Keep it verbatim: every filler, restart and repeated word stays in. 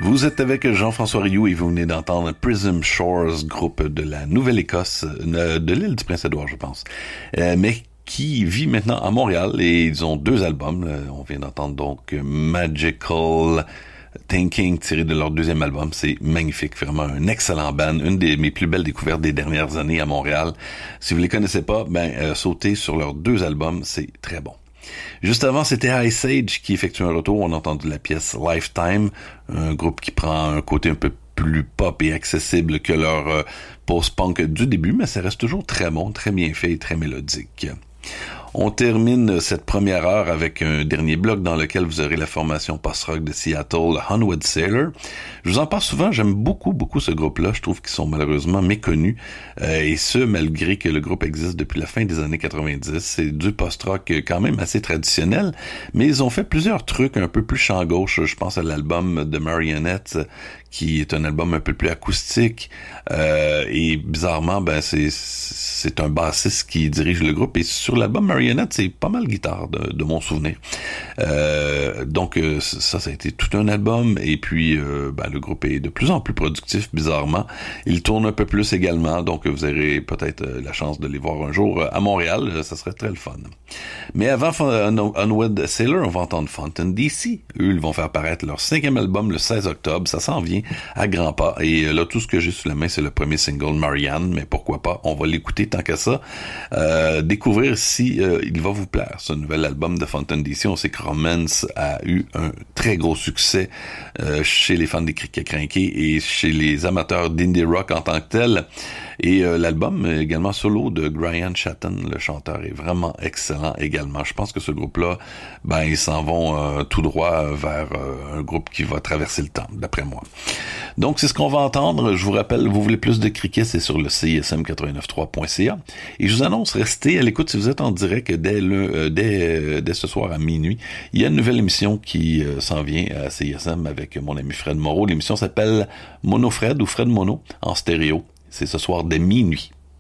Vous êtes avec Jean-François Rioux et vous venez d'entendre Prism Shores, groupe de la Nouvelle-Écosse, de l'île du Prince-Édouard, je pense, euh, mais qui vit maintenant à Montréal et ils ont deux albums. On vient d'entendre donc Magical Thinking tiré de leur deuxième album. C'est magnifique, vraiment un excellent band, une des mes plus belles découvertes des dernières années à Montréal. Si vous les connaissez pas, ben euh, sautez sur leurs deux albums, c'est très bon. Juste avant, c'était Ice Age qui effectue un retour. On a entendu la pièce Lifetime, un groupe qui prend un côté un peu plus pop et accessible que leur euh, post-punk du début, mais ça reste toujours très bon, très bien fait et très mélodique. On termine cette première heure avec un dernier bloc dans lequel vous aurez la formation post-rock de Seattle, Onward Sailor. Je vous en parle souvent, j'aime beaucoup, beaucoup ce groupe-là. Je trouve qu'ils sont malheureusement méconnus, euh, et ce, malgré que le groupe existe depuis la fin des années quatre-vingt-dix. C'est du post-rock quand même assez traditionnel, mais ils ont fait plusieurs trucs un peu plus champ gauche. Je pense à l'album de Marionette, qui est un album un peu plus acoustique, euh, et bizarrement, ben c'est c'est un bassiste qui dirige le groupe, et sur l'album Marionette, c'est pas mal guitare de, de mon souvenir. Euh, donc euh, ça, ça a été tout un album, et puis euh, ben, le groupe est de plus en plus productif, bizarrement. Il tourne un peu plus également, donc vous aurez peut-être la chance de les voir un jour à Montréal, ça serait très le fun. Mais avant Onward Sailor, on va entendre Fountain D C. Eux, ils vont faire paraître leur cinquième album le seize octobre, ça s'en vient à grands pas, et là, tout ce que j'ai sous la main, c'est le premier single, Marianne, mais pourquoi pas, on va l'écouter tant qu'à ça, euh, découvrir si euh, il va vous plaire, ce nouvel album de Fountain D C. On sait que Romance a eu un très gros succès euh, chez les fans des Criquets Crinqués et chez les amateurs d'indie rock en tant que tel, et euh, l'album également solo de Brian Chatton, le chanteur, est vraiment excellent également. Je pense que ce groupe-là, ben, ils s'en vont euh, tout droit vers euh, un groupe qui va traverser le temps, d'après moi. Donc, c'est ce qu'on va entendre. Je vous rappelle, vous voulez plus de cricket, c'est sur le C I S M quatre-vingt-neuf trois point C A. Et je vous annonce, restez à l'écoute si vous êtes en direct dès le, euh, dès, euh, dès ce soir à minuit. Il y a une nouvelle émission qui euh, s'en vient à C I S M avec mon ami Fred Moreau. L'émission s'appelle Mono Fred ou Fred Mono en stéréo. C'est ce soir dès minuit.